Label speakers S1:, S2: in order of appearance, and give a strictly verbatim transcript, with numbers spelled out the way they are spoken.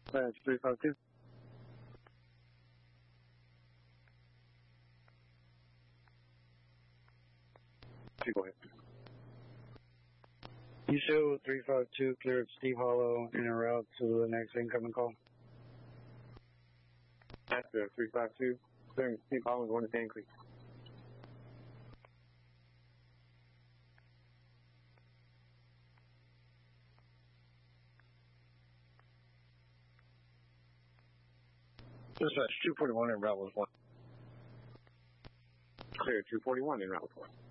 S1: That's three five two. Go ahead. You show three five two clear at Steve Hollow in a route to the next incoming call. That's uh, three five two. Clearing Steve Hollow going to Sand Creek. Dispatch two forty-one in route one. Clear two forty-one in route one.